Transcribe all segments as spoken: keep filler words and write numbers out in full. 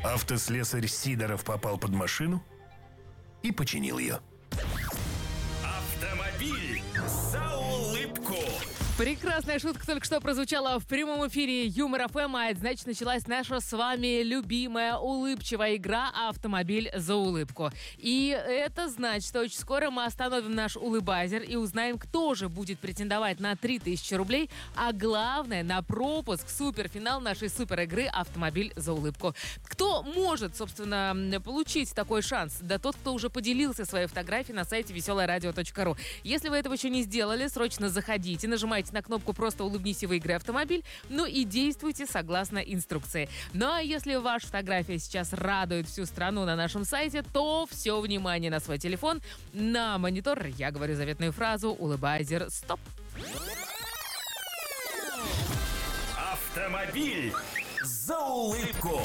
Автослесарь Сидоров попал под машину и починил ее. Автомобиль за улыбку. Прекрасная шутка только что прозвучала в прямом эфире Юмор ФМ, а это значит, началась наша с вами любимая улыбчивая игра «Автомобиль за улыбку». И это значит, что очень скоро мы остановим наш улыбайзер и узнаем, кто же будет претендовать на три тысячи рублей, а главное, на пропуск в суперфинал нашей суперигры «Автомобиль за улыбку». Кто может, собственно, получить такой шанс? Да тот, кто уже поделился своей фотографией на сайте веселое радио точка ру. Если вы этого еще не сделали, срочно заходите, нажимайте на кнопку «Просто улыбнись и выиграй автомобиль», ну и действуйте согласно инструкции. Ну а если ваша фотография сейчас радует всю страну на нашем сайте, то все внимание на свой телефон, на монитор, я говорю заветную фразу «Улыбайзер, стоп». Автомобиль за улыбку.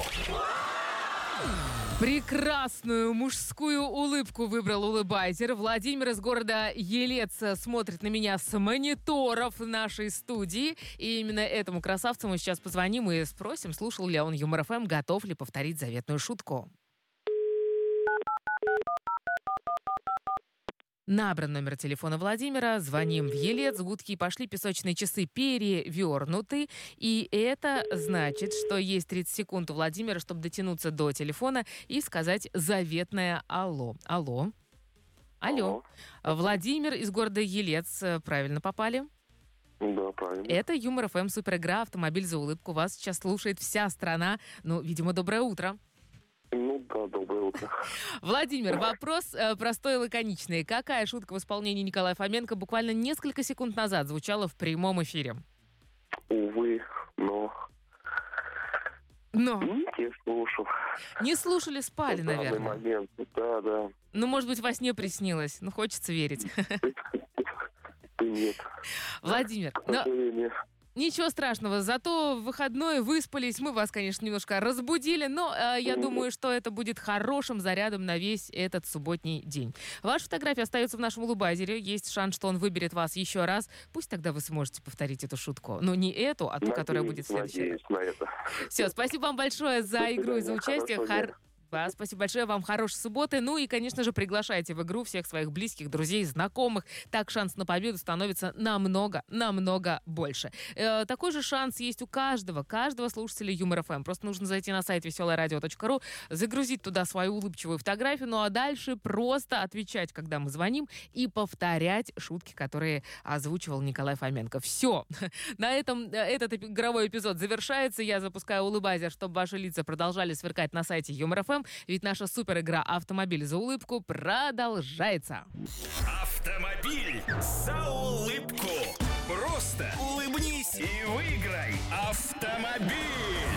Прекрасную мужскую улыбку выбрал улыбайзер. Владимир из города Елец смотрит на меня с мониторов нашей студии. И именно этому красавцу мы сейчас позвоним и спросим, слушал ли он Юмор ФМ, готов ли повторить заветную шутку. Набран номер телефона Владимира, звоним в Елец, гудки пошли, песочные часы перевернуты, и это значит, что есть тридцать секунд у Владимира, чтобы дотянуться до телефона и сказать заветное «Алло». Алло. Алло. Алло. Владимир из города Елец, правильно попали? Да, правильно. Это Юмор ФМ, суперигра «Автомобиль за улыбку». Вас сейчас слушает вся страна. Ну, видимо, доброе утро. Ну да, доброе утро. Владимир, вопрос э, простой и лаконичный. Какая шутка в исполнении Николая Фоменко буквально несколько секунд назад звучала в прямом эфире? Увы, но... Но? Не слушал. Не слушали, спали, В наверное. данный момент, да, да. Ну, может быть, во сне приснилось. Ну, хочется верить. Нет. Владимир, но... Ничего страшного, зато в выходной выспались. Мы вас, конечно, немножко разбудили, но э, я думаю, что это будет хорошим зарядом на весь этот субботний день. Ваша фотография остается в нашем улыбайзере. Есть шанс, что он выберет вас еще раз. Пусть тогда вы сможете повторить эту шутку. Но не эту, а ту, надеюсь, которая будет в следующий раз. На это. Все, спасибо вам большое за игру и за участие. Хар... Да, спасибо большое, вам хорошей субботы. Ну и, конечно же, приглашайте в игру всех своих близких, друзей, знакомых. Так шанс на победу становится намного, намного больше. Э, такой же шанс есть у каждого, каждого слушателя Юмор ФМ. Просто нужно зайти на сайт веселое радио точка ру, загрузить туда свою улыбчивую фотографию, ну а дальше просто отвечать, когда мы звоним, и повторять шутки, которые озвучивал Николай Фоменко. Все. На этом этот игровой эпизод завершается. Я запускаю улыбайзер, чтобы ваши лица продолжали сверкать на сайте Юмор ФМ. Ведь наша суперигра «Автомобиль за улыбку» продолжается. Автомобиль за улыбку. Просто улыбнись и выиграй автомобиль.